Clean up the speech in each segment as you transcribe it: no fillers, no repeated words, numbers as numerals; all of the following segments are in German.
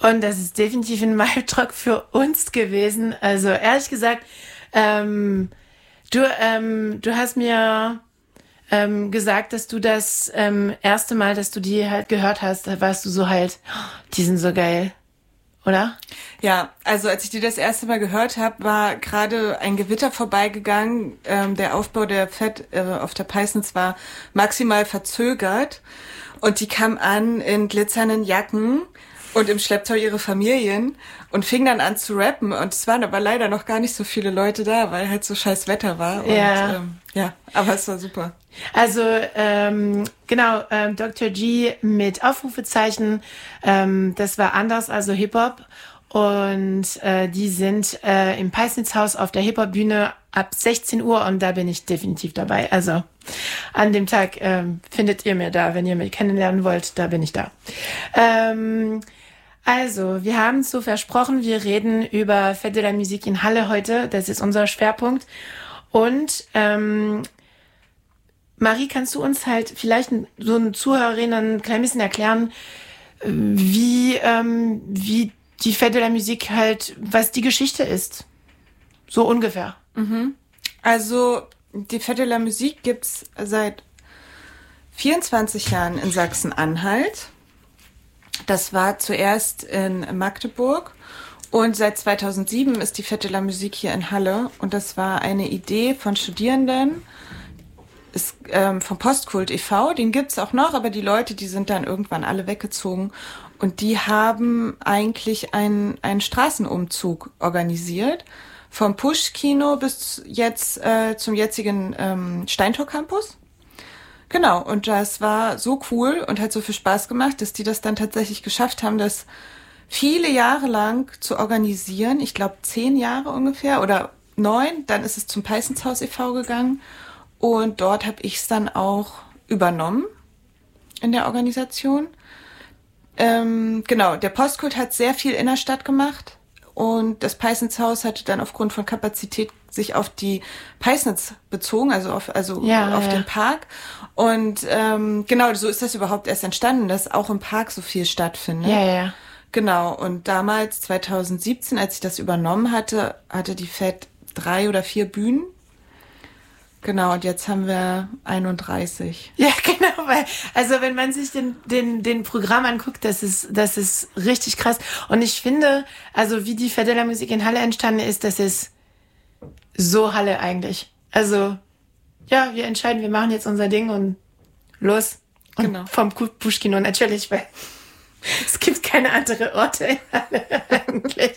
Und das ist definitiv ein Mic-Drop für uns gewesen. Also ehrlich gesagt, du hast mir gesagt, dass du das erste Mal, dass du die halt gehört hast, da warst du so halt, oh, die sind so geil, oder? Ja, also als ich die das erste Mal gehört habe, war gerade ein Gewitter vorbeigegangen. Der Aufbau der Fett auf der Peissnitz war maximal verzögert. Und die kam an in glitzernden Jacken und im Schlepptau ihre Familien und fing dann an zu rappen. Und es waren aber leider noch gar nicht so viele Leute da, weil halt so scheiß Wetter war. Ja. Und ja, aber es war super. Also genau, Dr. G mit Aufrufezeichen, das war anders, also Hip-Hop. Und die sind im Peissnitzhaus auf der Hip-Hop-Bühne ab 16 Uhr und da bin ich definitiv dabei. Also an dem Tag findet ihr mir da, wenn ihr mich kennenlernen wollt, da bin ich da. Also, wir haben es so versprochen, wir reden über Fête de la Musique in Halle heute, das ist unser Schwerpunkt. Und Marie, kannst du uns halt vielleicht so einen Zuhörerinnen ein klein bisschen erklären, wie die Fête de la Musique halt, was die Geschichte ist? So ungefähr. Also die Fête de la Musique gibt's seit 24 Jahren in Sachsen-Anhalt. Das war zuerst in Magdeburg und seit 2007 ist die Fête de la Musique hier in Halle und das war eine Idee von Studierenden vom Postkult e.V., den gibt's auch noch, aber die Leute, die sind dann irgendwann alle weggezogen und die haben eigentlich einen Straßenumzug organisiert vom Push-Kino bis jetzt zum jetzigen Steintor-Campus. Genau, und das war so cool und hat so viel Spaß gemacht, dass die das dann tatsächlich geschafft haben, das viele Jahre lang zu organisieren. Ich glaube 10 Jahre ungefähr oder 9. Dann ist es zum Peissnitzhaus e.V. gegangen und dort habe ich es dann auch übernommen in der Organisation. Genau, der Postkult hat sehr viel Innerstadt gemacht und das Peissnitzhaus hatte dann aufgrund von Kapazität sich auf die Peissnitz bezogen, also auf den Park. Und genau, so ist das überhaupt erst entstanden, dass auch im Park so viel stattfindet. Ja. Genau, und damals, 2017, als ich das übernommen hatte die FED 3 oder 4 Bühnen. Genau, und jetzt haben wir 31. Ja, genau, weil, also wenn man sich den Programm anguckt, das ist richtig krass. Und ich finde, also wie die Fête de la Musique in Halle entstanden ist, das ist so Halle eigentlich. Also, ja, wir entscheiden, wir machen jetzt unser Ding und los. Und genau. Vom Pushkino natürlich, weil es gibt keine andere Orte in Halle eigentlich.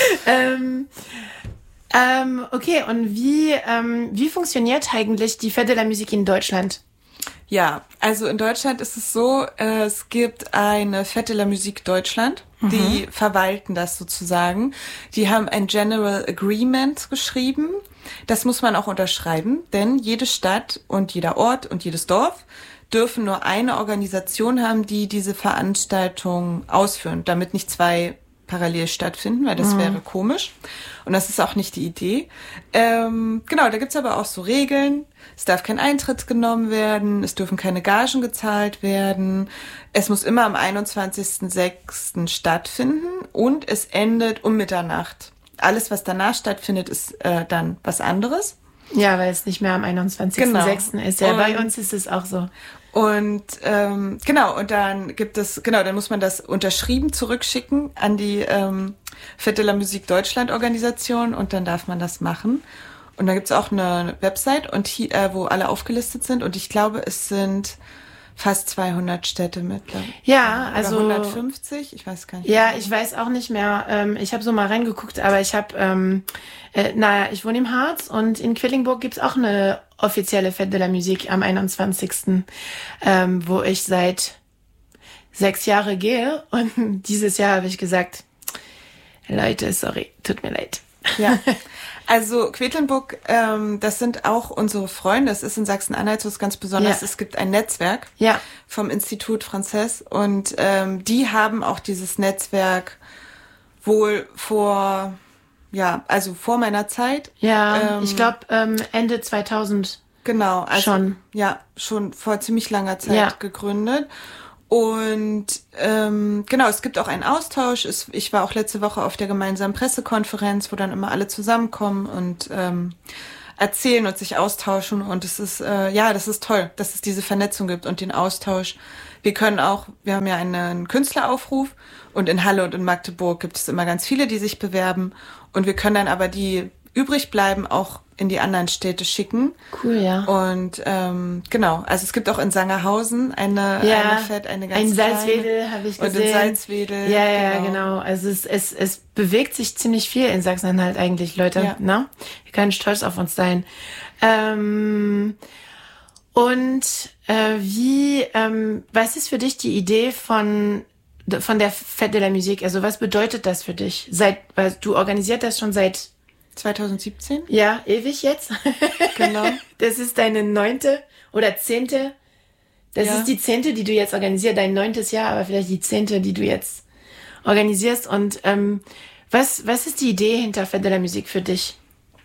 Okay, und wie funktioniert eigentlich die Fête de la Musique in Deutschland? Ja, also in Deutschland ist es so, es gibt eine Fête de la Musique Deutschland, die verwalten das sozusagen. Die haben ein General Agreement geschrieben. Das muss man auch unterschreiben, denn jede Stadt und jeder Ort und jedes Dorf dürfen nur eine Organisation haben, die diese Veranstaltung ausführen, damit nicht 2 parallel stattfinden, weil das wäre komisch. Und das ist auch nicht die Idee. Genau, da gibt's aber auch so Regeln. Es darf kein Eintritt genommen werden, es dürfen keine Gagen gezahlt werden. Es muss immer am 21.06. stattfinden und es endet um Mitternacht. Alles, was danach stattfindet, ist dann was anderes. Ja, weil es nicht mehr am 21.06. ist. Ja, bei uns ist es auch so. Und genau, und dann dann muss man das unterschrieben zurückschicken an die Fête de la Musique Deutschland Organisation und dann darf man das machen. Und dann gibt's auch eine Website und wo alle aufgelistet sind und ich glaube, es sind fast 200 Städte mittlerweile. Ja, also oder 150, ich weiß gar nicht. Ja, ich weiß auch nicht mehr. Ich habe so mal reingeguckt, aber ich habe, ich wohne im Harz und in Quedlinburg gibt's auch eine offizielle Fête de la Musique am 21., wo ich seit 6 Jahren gehe und dieses Jahr habe ich gesagt, Leute, sorry, tut mir leid. Ja. Also Quedlinburg, das sind auch unsere Freunde. Das ist in Sachsen-Anhalt so ganz besonders. Ja. Es gibt ein Netzwerk vom Institut Français und die haben auch dieses Netzwerk wohl vor meiner Zeit. Ja, ich glaube Ende 2000. Genau, also schon. Ja, schon vor ziemlich langer Zeit gegründet. Und genau, es gibt auch einen Austausch. Ich war auch letzte Woche auf der gemeinsamen Pressekonferenz, wo dann immer alle zusammenkommen und erzählen und sich austauschen. Und es ist, das ist toll, dass es diese Vernetzung gibt und den Austausch. Wir haben ja einen Künstleraufruf und in Halle und in Magdeburg gibt es immer ganz viele, die sich bewerben. Und wir können dann aber die übrig bleiben auch in die anderen Städte schicken. Cool, ja. Und genau, also es gibt auch in Sangerhausen eine ganz ein Salzwedel habe ich gesehen. Und in Salzwedel. Ja, genau. Also es bewegt sich ziemlich viel in Sachsen-Anhalt eigentlich, Leute. Ja. Ne? Wir können stolz auf uns sein. Was ist für dich die Idee von der Fête de la Musique? Also was bedeutet das für dich? Weil du organisierst das schon seit 2017? Ja, ewig jetzt. Genau. Das ist deine 9. oder 10. Das ist die 10., die du jetzt organisierst, dein 9. Jahr, aber vielleicht die 10., die du jetzt organisierst. Und was ist die Idee hinter Fête de la Musique für dich?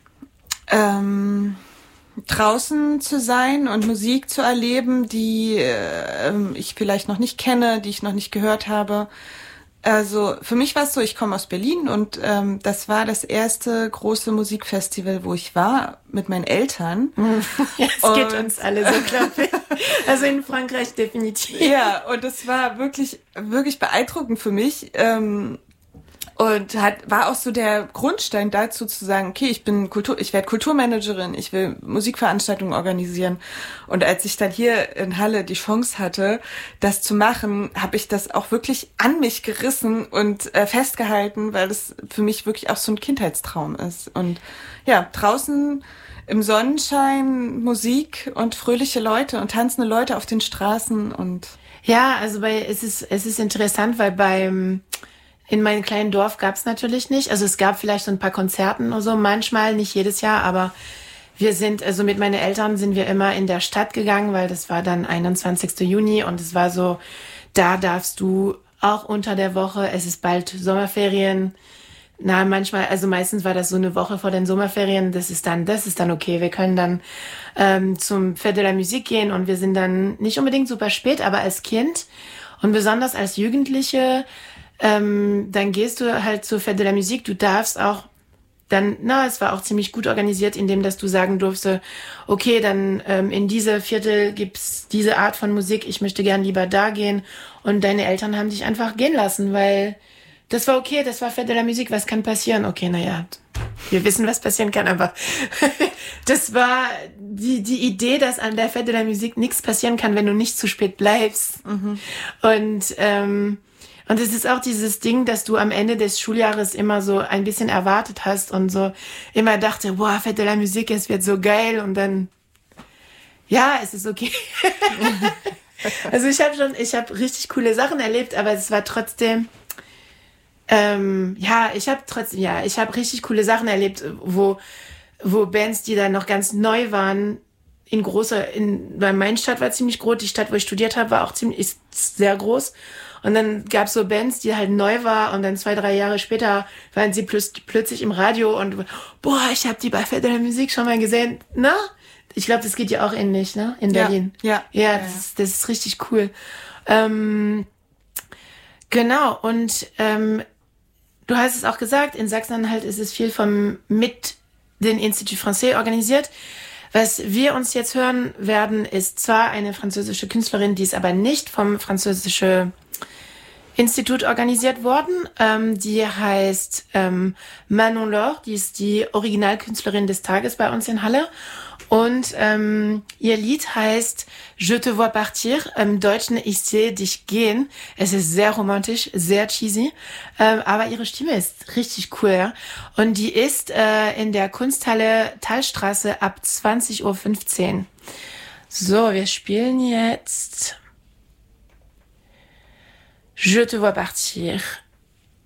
Draußen zu sein und Musik zu erleben, die ich vielleicht noch nicht kenne, die ich noch nicht gehört habe. Also für mich war es so, ich komme aus Berlin und das war das erste große Musikfestival, wo ich war mit meinen Eltern. Es geht uns alle so, glaube ich. Also in Frankreich definitiv. Ja, und das war wirklich, wirklich beeindruckend für mich. Und war auch so der Grundstein dazu zu sagen, okay, ich werde Kulturmanagerin, ich will Musikveranstaltungen organisieren. Und als ich dann hier in Halle die Chance hatte, das zu machen, habe ich das auch wirklich an mich gerissen und festgehalten, weil das für mich wirklich auch so ein Kindheitstraum ist. Und ja, draußen im Sonnenschein Musik und fröhliche Leute und tanzende Leute auf den Straßen und ja, also es ist interessant, weil in meinem kleinen Dorf gab es natürlich nicht. Also es gab vielleicht so ein paar Konzerten oder so, manchmal, nicht jedes Jahr, aber mit meinen Eltern sind wir immer in der Stadt gegangen, weil das war dann 21. Juni und es war so, da darfst du auch unter der Woche, es ist bald Sommerferien. Meistens war das so eine Woche vor den Sommerferien, das ist dann okay. Wir können dann zum Fête de la Musique gehen und wir sind dann nicht unbedingt super spät, aber als Kind und besonders als Jugendliche dann gehst du halt zur Fête de la Musique, du darfst auch es war auch ziemlich gut organisiert, indem dass du sagen durfte, okay, dann in diese Viertel gibt's diese Art von Musik, ich möchte gern lieber da gehen und deine Eltern haben dich einfach gehen lassen, weil das war okay, das war Fête de la Musique, was kann passieren? Okay, wir wissen, was passieren kann, aber das war die Idee, dass an der Fête de la Musique nichts passieren kann, wenn du nicht zu spät bleibst. Mhm. Und es ist auch dieses Ding, dass du am Ende des Schuljahres immer so ein bisschen erwartet hast und so immer dachte, boah, Fête de la Musique, es wird so geil und dann, ja, es ist okay. Also ich habe richtig coole Sachen erlebt, aber es war trotzdem, ich habe richtig coole Sachen erlebt, wo Bands, die dann noch ganz neu waren, weil meine Stadt war ziemlich groß, die Stadt, wo ich studiert habe, ist sehr groß. Und dann gab's so Bands, die halt neu war und dann 2-3 Jahre später waren sie plötzlich im Radio und boah, ich habe die bei Fête de la Musique schon mal gesehen. Na? Ich glaube, das geht ja auch ähnlich, ne? In Berlin. Ja. Das ist richtig cool. Genau, und du hast es auch gesagt, in Sachsen-Anhalt ist es viel mit den Institut Français organisiert. Was wir uns jetzt hören werden, ist zwar eine französische Künstlerin, die ist aber nicht vom französischen Institut organisiert worden. Die heißt Manon Laure, die ist die Originalkünstlerin des Tages bei uns in Halle. Und ihr Lied heißt Je te vois partir, im Deutschen Ich sehe dich gehen. Es ist sehr romantisch, sehr cheesy, aber ihre Stimme ist richtig cool. Ja? Und die ist in der Kunsthalle Thalstraße ab 20:15 Uhr. So, wir spielen jetzt Je te vois partir.